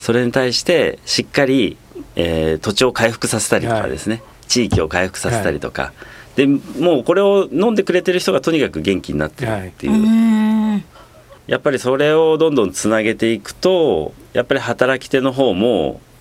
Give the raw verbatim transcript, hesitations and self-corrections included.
それに対してしっかり、えー、土地を回復させたりとかですね、はい、地域を回復させたりとか、はい、でもうこれを飲んでくれてる人がとにかく元気になってるっていう、はい、やっぱりそれをどんどんつなげていくとやっぱり働き手の方も